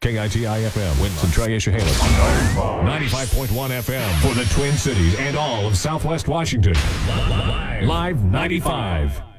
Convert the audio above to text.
KITI-FM, Winston, Triatia-Haley. 95.1 FM for the Twin Cities and all of Southwest Washington. Live 95.